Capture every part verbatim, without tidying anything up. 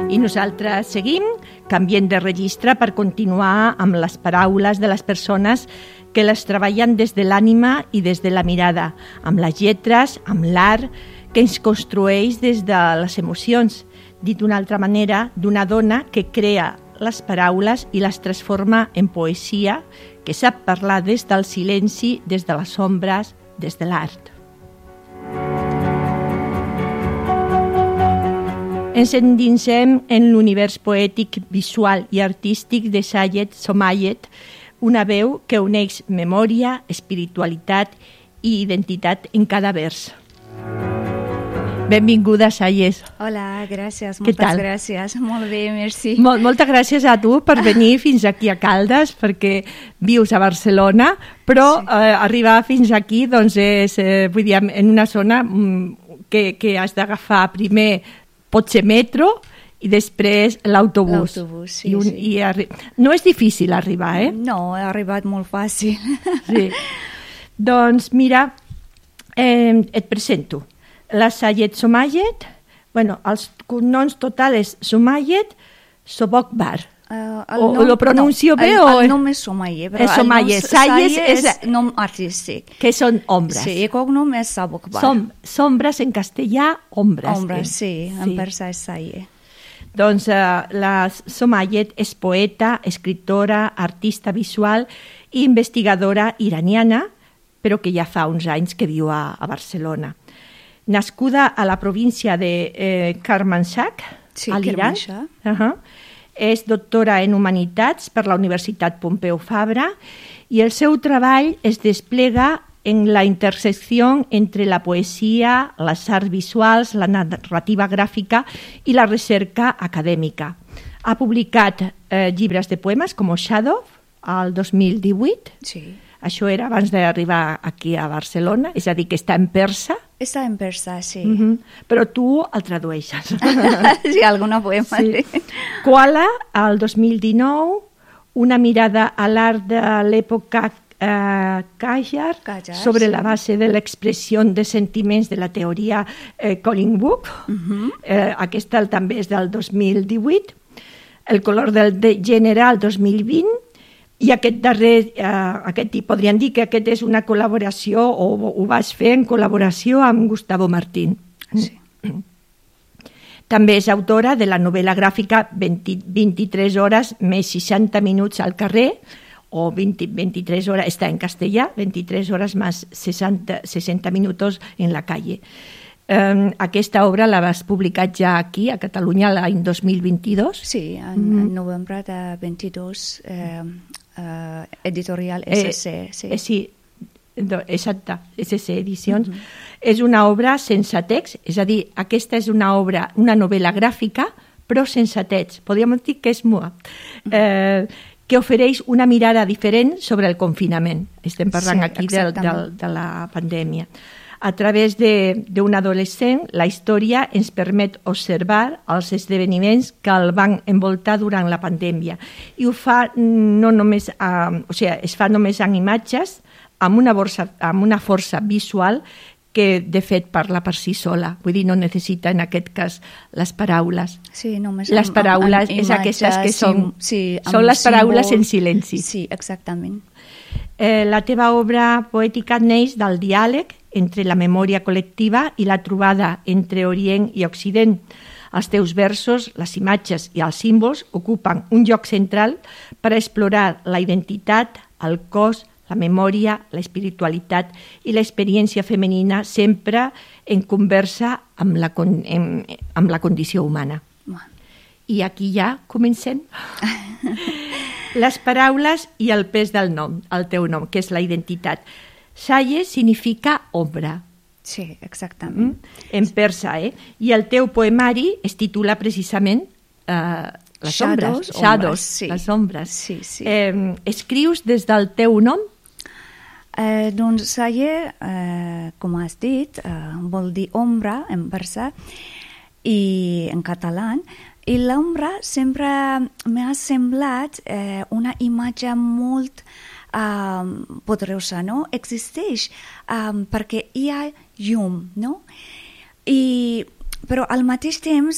I nosaltres seguim, canviem de registre per continuar amb les paraules de les persones que les treballen des de l'ànima i des de la mirada, amb les lletres, amb l'art, que ens construeix des de les emocions. Dit d'una altra manera, d'una dona que crea les paraules i les transforma en poesia, que sap parlar des del silenci, des de les ombres, des de l'art. Ens endinsem en l'univers poètic, visual i artístic de Sayed Somayed, una veu que uneix memòria, espiritualitat i identitat en cada vers. Benvinguda, Sayed. Hola, gràcies, Què moltes tal? gràcies. Molt bé, merci. Mol, moltes gràcies a tu per venir fins aquí a Caldes, perquè vius a Barcelona, però sí. eh, arribar fins aquí doncs és, eh, vull dir, en una zona mm, que, que has d'agafar primer potser metro i després l'autobús. L'autobús, sí, I un, sí. I arri... No és difícil arribar, eh? No, he arribat molt fàcil. Sí. Doncs mira, eh, et presento. La Sayed Somayed, bueno, els cognoms totals és Somayed Sobokbar. Uh, O- o lo pronuncio no, bé el, o- El nom és Somaye, però És Somaye. el nom Sayed Saye és- és nom artístic. Que són ombres. Sí, el cognom és Sabokbar. Som, sombres en castellà, ombres. Ombres, eh? sí, en persa és Saye. Doncs eh, la Somayed és poeta, escriptora, artista visual i investigadora iraniana, però que ja fa uns anys que viu a, a Barcelona. Nascuda a la província de eh, Kermanshah, Sí, a l'Iran. Kermanshah. Uh -huh. És doctora en Humanitats per la Universitat Pompeu Fabra i el seu treball es desplega en la intersecció entre la poesia, les arts visuals, la narrativa gràfica i la recerca acadèmica. Ha publicat eh, llibres de poemes com Shadow al dos mil divuit. Sí. Això era abans d'arribar aquí a Barcelona, és a dir, que està en persa, Està en persa, sí. uh -huh. però tu el tradueixes. Sí, alguna poema. Sí. Sí. Koala, al dos mil dinou, una mirada a l'art de l'època eh, Qajar, Qajar, sobre sí. la base de l'expressió de sentiments de la teoria eh, Collingwood. Uh-huh. eh, aquesta també és del dos mil divuit. El color del de gènere, el dos mil vint. I aquest darrer, eh, aquest, podríem dir que aquest és una col·laboració, o ho vas fer en col·laboració amb Gustavo Martín. Sí. També és autora de la novel·la gràfica vint, vint-i-tres hores més seixanta minuts al carrer, o vint, vint-i-tres hores, està en castellà, vint-i-tres hores més seixanta, seixanta minuts en la calle. Um, aquesta obra la vas publicar ja aquí, a Catalunya, l'any dos mil vint-i-dos. Sí, en, mm. en novembre de vint-i-dos, eh, eh, editorial S C. Eh, sí. eh, sí, do- exacte, S C Edicions. Mhm. És una obra sense text, és a dir, aquesta és una obra, una novel·la gràfica, però sense text. Podríem dir que és mua. Eh, que ofereix una mirada diferent sobre el confinament. Estem parlant Sí, aquí del, del, exactament. de la pandèmia. A través d'un adolescent, la història ens permet observar els esdeveniments que el van envoltar durant la pandèmia. I ho fa no només, eh, o sigui, es fa només en imatges, amb una, borsa, amb una força visual que de fet parla per si sola. Vull dir, no necessita en aquest cas les paraules. Sí, només Les amb- paraules, amb- amb és aquestes que imatges, són, sí, amb són les paraules símbols. en silenci. Sí, exactament. Eh, la teva obra poètica neix del diàleg entre la memòria col·lectiva i la trobada entre Orient i Occident. Els teus versos, les imatges i els símbols ocupen un lloc central per explorar la identitat, el cos, la memòria, l'espiritualitat i l'experiència femenina, sempre en conversa amb la, con en, amb la condició humana. I aquí ja comencem. Les paraules i el pes del nom, el teu nom, que és la identitat. Saye significa ombra, Sí, exactament. en persa, eh? I el teu poemari es titula precisament eh, les Shadows, ombres. Shadows, ombres, sí. les ombres. Sí, sí. Eh, escrius des del teu nom? Eh, doncs Saye, eh, com has dit, eh, vol dir ombra en persa i en català, i l'ombra sempre m'ha semblat eh, una imatge molt eh, poderosa, no? Existeix eh, perquè hi ha llum, no? I, però al mateix temps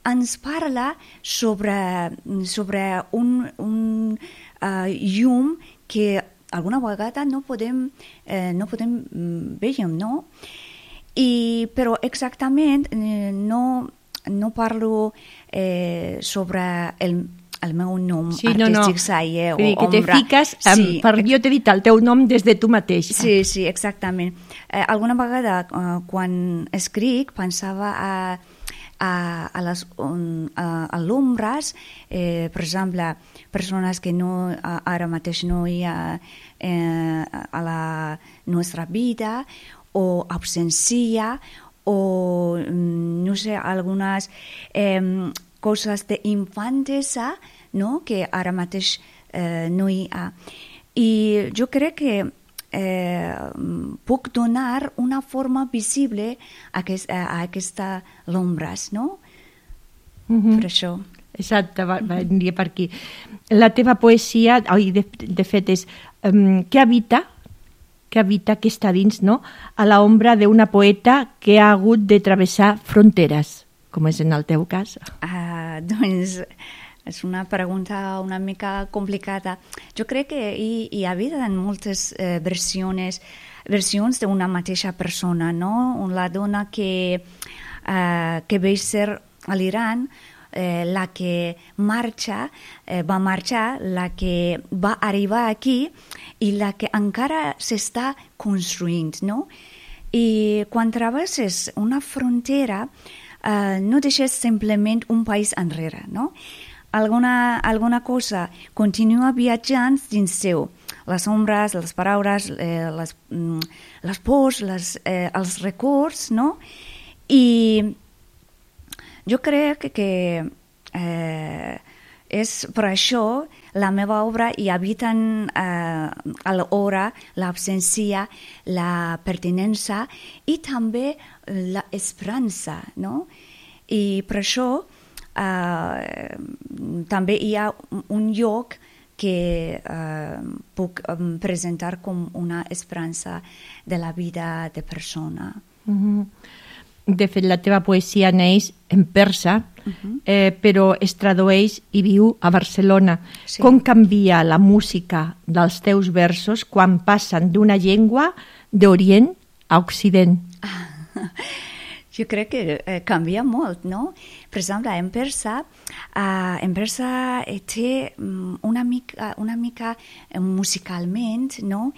ens parla sobre, sobre un, un uh, llum que alguna vegada no podem, eh, no podem veure, no? I, però exactament eh, no, no parlo eh, sobre el, el meu nom sí, artístic, no, no. Saie o que Ombra. te fiques, um, sí, per, jo t'he dit el teu nom des de tu mateixa. Sí, sí, exactament. Eh, alguna vegada, uh, quan escric, pensava a, a, a les um, a, a l'ombres, eh, per exemple, persones que no, a, ara mateix no hi ha eh, a la nostra vida, o absència, o, no sé, algunes eh, coses d'infantesa, no?, que ara mateix eh, no hi ha. I jo crec que eh, puc donar una forma visible a, aquest, a aquesta l'ombres, no? Mm-hmm. Per això. Exacte, va, va, aniria per aquí. La teva poesia, oi, de, de fet, és um, què habita que habita, que està dins, no?, a l'ombra d'una poeta que ha hagut de travessar fronteres, com és en el teu cas. Uh, doncs és una pregunta una mica complicada. Jo crec que hi, hi havia moltes eh, versions, versions d'una mateixa persona, no? La dona que, eh, que ve ser a l'Iran, eh, la que marxa, eh, va marxar, la que va arribar aquí i la que encara s'està construint, no? I quan travesses una frontera, eh, no deixes simplement un país enrere, no? Alguna, alguna cosa continua viatjant dins seu. Les ombres, les paraules, eh, les, les pors, les, eh, els records, no? I jo crec que eh, és per això la meva obra hi habiten eh, alhora l'absència, la pertinença i també l'esperança, no? I per això eh, també hi ha un lloc que eh, puc presentar com una esperança de la vida de persona. Mm-hmm. De fet, la teva poesia neix en persa, uh-huh. eh, però es tradueix i viu a Barcelona. Sí. Com canvia la música dels teus versos quan passen d'una llengua d'Orient a Occident? Jo crec que eh, canvia molt, no? Per exemple, en persa, eh, en persa té una mica, una mica musicalment, no?,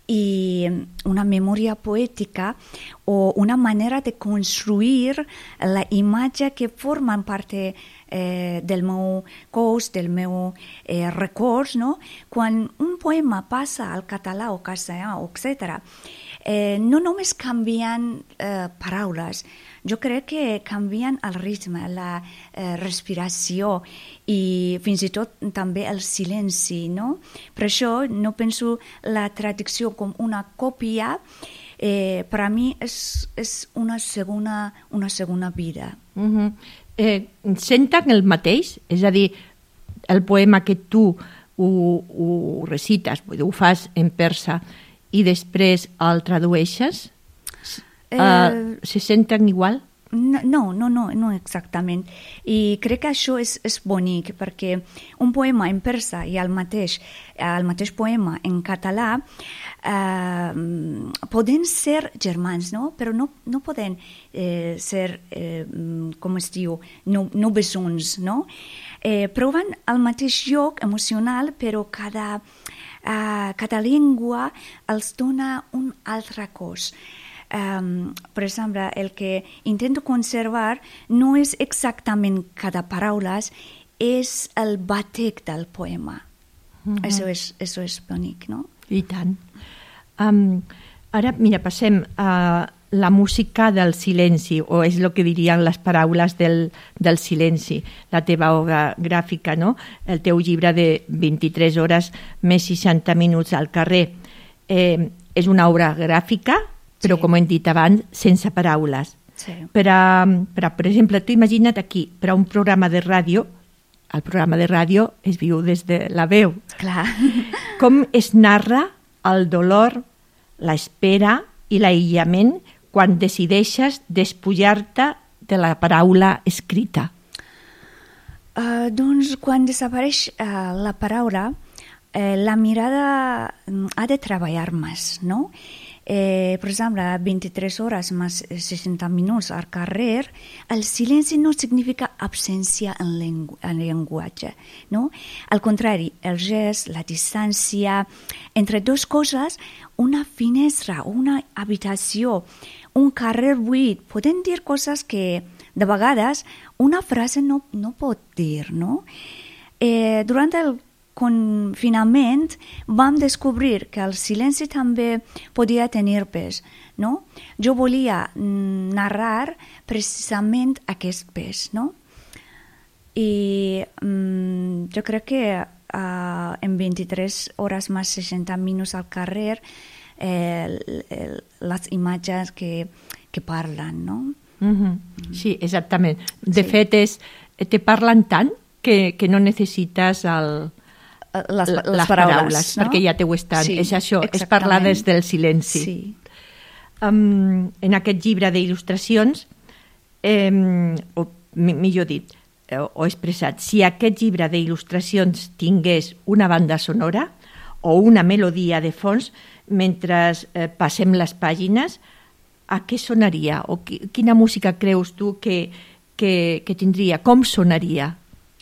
i una memòria poètica o una manera de construir la imatge que formen part eh, del meu cos, del meu eh, records, no? Quan un poema passa al català o castellà, etcètera, eh, no només canvien eh, paraules, jo crec que canvien el ritme, la eh, respiració i fins i tot també el silenci, no? Per això no penso la traducció com una còpia, eh, per a mi és, és una, segona, una segona vida. Mm-hmm. eh, senten el mateix? És a dir, el poema que tu ho, ho recites, ho fas en persa i després el tradueixes? Eh... Uh, se senten igual? No, no, no, no exactament. I crec que això és, és bonic, perquè un poema en persa i el mateix, el mateix poema en català eh, poden ser germans, no? Però no, no poden eh, ser, eh, com es diu, no, no bessons, no? Eh, proven el mateix lloc emocional, però cada, eh, cada llengua els dona un altre cos. Um, per exemple, el que intento conservar no és exactament cada paraula, és el batec del poema. Mm-hmm. Això és, això és bonic, no? I tant. Um, ara, mira, passem a la música del silenci, o és el que dirien les paraules del, del silenci, la teva obra gràfica, no? El teu llibre de vint-i-tres hores més seixanta minuts al carrer. Eh, és una obra gràfica, però, com hem dit abans, sense paraules. Sí. Per, a, per, a, per exemple, tu imagina't aquí, per a un programa de ràdio, el programa de ràdio es viu des de la veu. Clar. Com es narra el dolor, l'espera i l'aïllament quan decideixes despullar-te de la paraula escrita? Uh, doncs quan desapareix uh, la paraula, eh, la mirada ha de treballar més, no? Eh, per exemple, vint-i-tres hores més seixanta minuts al carrer, el silenci no significa absència en, lengu en llenguatge, no? Al contrari, el gest, la distància, entre dues coses, una finestra, una habitació, un carrer buit, poden dir coses que de vegades una frase no, no pot dir, no? Eh, durant el confinament vam descobrir que el silenci també podia tenir pes, no? Jo volia narrar precisament aquest pes, no? I mm, jo crec que uh, en vint-i-tres hores més seixanta minuts al carrer eh, les imatges que, que parlen, no? Mm-hmm. Sí, exactament. De sí. fet, és, te parlen tant que, que no necessites el... Les, les, les paraules, paraules, no? perquè ja t'ho estan. Sí, és això, exactament. és parlar des del silenci. Sí. Um, en aquest llibre d'il·lustracions, eh, o millor dit, o, o expressat, si aquest llibre d'il·lustracions tingués una banda sonora o una melodia de fons, mentre eh, passem les pàgines, a què sonaria? O qui, quina música creus tu que, que, que tindria? Com sonaria?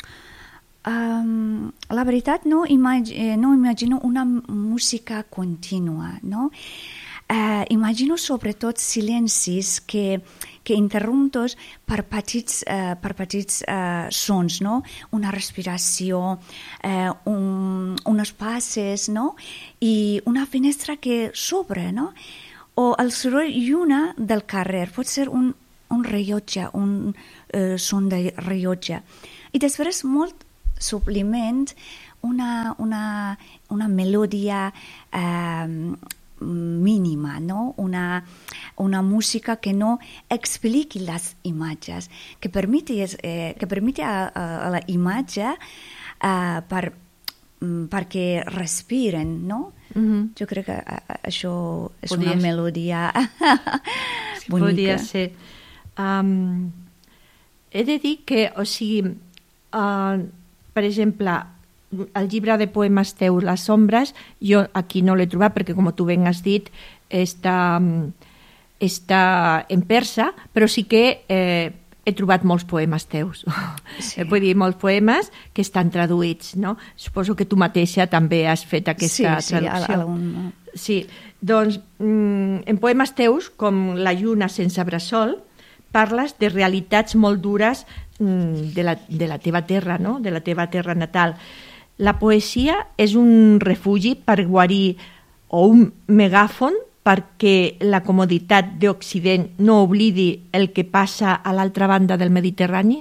Um, la veritat no, imag no imagino una música contínua, no? Uh, imagino sobretot silencis que, que interromptos per petits, uh, per petits uh, sons, no? Una respiració, uh, un, unes passes, no? I una finestra que s'obre, no? O el soroll lluna del carrer, pot ser un, un rellotge, un uh, son de rellotge. I després molt supliment una, una, una melodia eh, mínima, no? Una, una música que no expliqui les imatges, que permeti, eh, que permeti a, a la imatge eh, per, perquè respiren, no? Mm-hmm. Jo crec que això és podria una melodia sí, bonica. Podria ser. Um, he de dir que, o sigui, uh, per exemple, el llibre de poemes teu, Les ombres, jo aquí no l'he trobat perquè, com tu ben has dit, està, està en persa, però sí que eh, he trobat molts poemes teus. Sí. Vull dir, molts poemes que estan traduïts, no? Suposo que tu mateixa també has fet aquesta sí, traducció. Sí, algun... sí, doncs en poemes teus, com La lluna sense bressol, parles de realitats molt dures de la, de la teva terra, no? De la teva terra natal. La poesia és un refugi per guarir o un megàfon perquè la comoditat d'Occident no oblidi el que passa a l'altra banda del Mediterrani?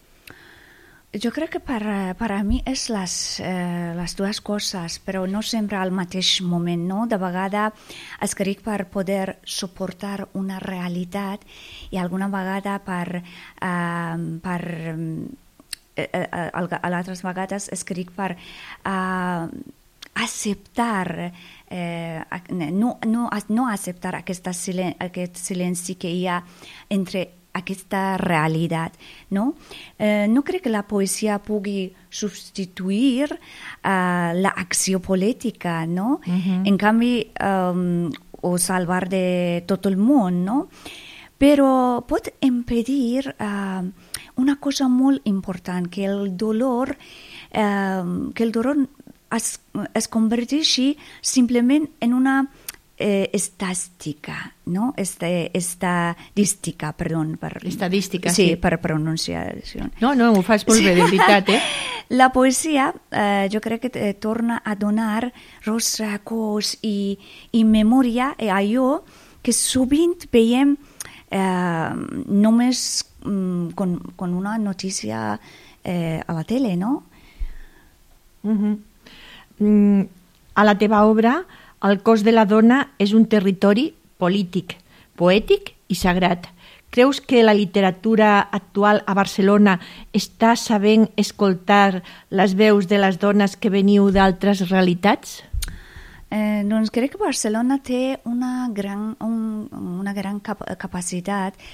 Jo crec que per, per a mi és les, eh, les dues coses, però no sempre al mateix moment, no? De vegada escric per poder suportar una realitat i alguna vegada per... Eh, per eh, eh, altres vegades escric per eh, acceptar, eh, no, no, no acceptar aquesta silen aquest silenci que hi ha entre aquesta realitat, no? Eh, no crec que la poesia pugui substituir uh, l'acció política, no? Uh-huh. En canvi, um, o salvar de tot el món, no? Però pot impedir uh, una cosa molt important, que el dolor, uh, que el dolor es, es converteixi simplement en una Eh, estàstica, no? Este, estadística, perdó. Per, estadística, sí. Sí, per pronunciació. No, no, ho fas molt bé, de veritat, eh? La poesia, eh, jo crec que eh, torna a donar rostre, cos i, i memòria a allò que sovint veiem eh, només mm, con, con una notícia eh, a la tele, no? Uh-huh. mm, a la teva obra el cos de la dona és un territori polític, poètic i sagrat. Creus que la literatura actual a Barcelona està sabent escoltar les veus de les dones que veniu d'altres realitats? Eh, doncs crec que Barcelona té una gran, un, una gran cap capacitat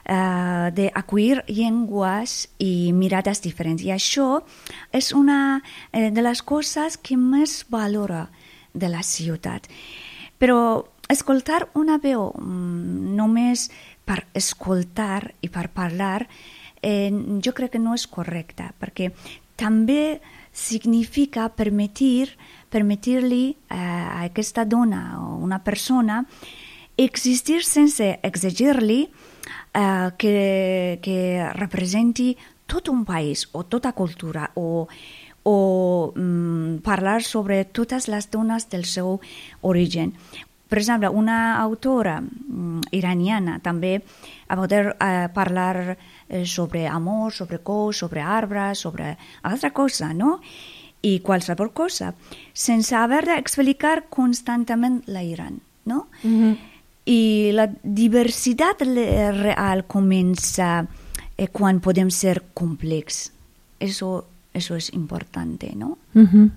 uh, d'acollir llengües i mirades diferents. I això és una eh, de les coses que més valora de la ciutat. Però escoltar una veu mm, només per escoltar i per parlar, eh, jo crec que no és correcte, perquè també significa permetir, permetir-li eh, a aquesta dona o una persona existir sense exigir-li eh, que, que representi tot un país o tota cultura o, o mm, parlar sobre totes les dones del seu origen. Per exemple, una autora mm, iraniana també a poder eh, parlar eh, sobre amor, sobre cos, sobre arbres, sobre altra cosa, no? I qualsevol cosa, sense haver d'explicar constantment l'Iran, no? Mm-hmm. I la diversitat real comença eh, quan podem ser complex. Eso, eso és important, no? Mm-hmm.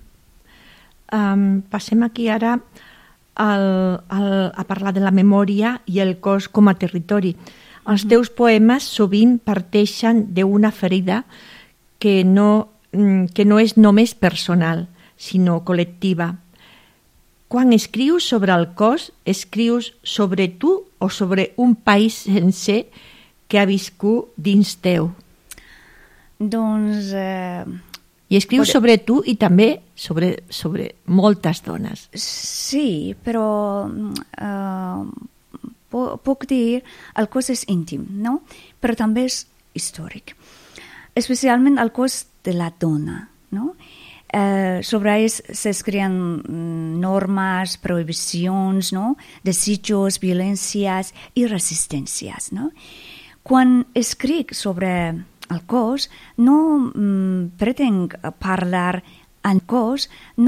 um, passem aquí ara al, al, a parlar de la memòria i el cos com a territori. Els teus poemes sovint parteixen d'una ferida que no, que no és només personal, sinó col·lectiva. Quan escrius sobre el cos, escrius sobre tu o sobre un país sencer que ha viscut dins teu? Doncs... Eh, I escrius pot... sobre tu i també sobre, sobre moltes dones. Sí, però... Eh, puc dir, el cos és íntim, no? Però també és històric. Especialment el cos de la dona, no? Eh, sobre ells s'escriuen normes, prohibicions, no? Desitjos, violències i resistències, no? Quan escric sobre el cos, no mm, pretenc parlar en cos, no